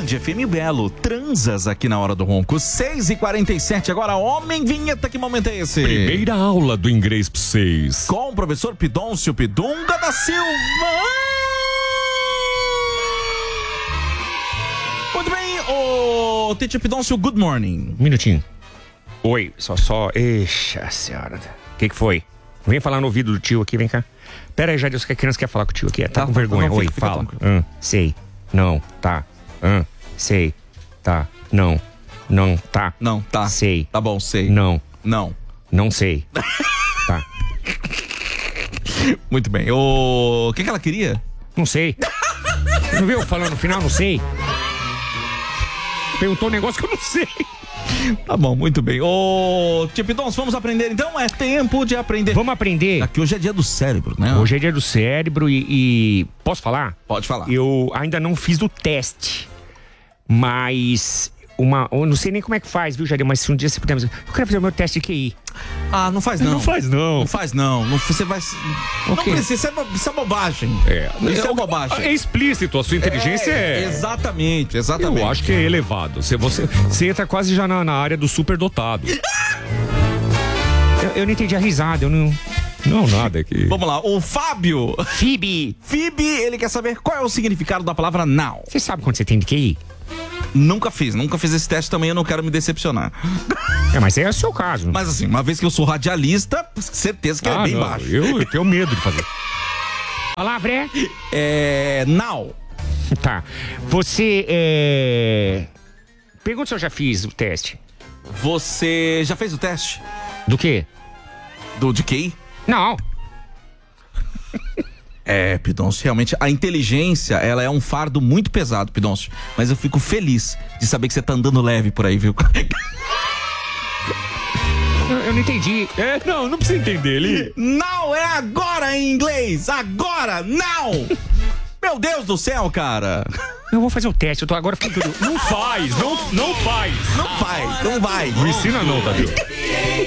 Tarde FM Belo, transas aqui na Hora do Ronco, 6h47, agora homem vinheta, que momento é esse? Primeira aula do inglês pra vocês. Com o professor Pidoncio Pidunga da Silva. Muito bem, ô teacher Pidoncio, good morning. Um minutinho. Oi, só. Eixa senhora. O que foi? Vem falar no ouvido do tio aqui, vem cá. Pera aí, Jadilson, que a criança quer falar com o tio aqui. Tá com vergonha. Não, oi, fica fala. sei. Não, tá. Sei. Tá. Não, tá. Não, tá. Sei. Tá bom, sei. Não sei. Tá. Muito bem. O que ela queria? Não sei. Não viu falando no final? Não sei. Perguntou um negócio que eu não sei. Tá bom, muito bem. Ô, tio Pidoncio, vamos aprender então? É tempo de aprender. Vamos aprender. Aqui hoje é dia do cérebro, né? Hoje é dia do cérebro e... Posso falar? Pode falar. Eu ainda não fiz o teste, mas... Eu não sei nem como é que faz, viu, Jair? Mas se um dia você puder... Eu quero fazer o meu teste de QI. Ah, não faz não. Não faz não. Não faz não. Você vai... Não precisa, isso é bobagem. Isso é bobagem. É explícito, a sua inteligência é... Exatamente. Eu acho que é elevado. Você entra quase já na área do superdotado. Eu não entendi a risada, eu não... Não, nada aqui. Vamos lá, o Fábio. Phoebe, ele quer saber qual é o significado da palavra now. Você sabe quando você tem de QI? Nunca fiz esse teste também, eu não quero me decepcionar. Mas é o seu caso. Mas assim, uma vez que eu sou radialista, certeza que é bem baixo. Eu tenho medo de fazer. Palavra é... now. Tá. Você Pergunta se eu já fiz o teste. Você já fez o teste? Do quê? De QI? Não. Pidoncio, realmente, a inteligência, ela é um fardo muito pesado, Pidoncio. Mas eu fico feliz de saber que você tá andando leve por aí, viu? Eu não entendi. Não precisa entender, ele. Now é agora em inglês! Agora! Now! Meu Deus do céu, cara! Eu vou fazer o teste, eu tô agora ficando... Não faz! Não vai! Não ensina não, Tadeu.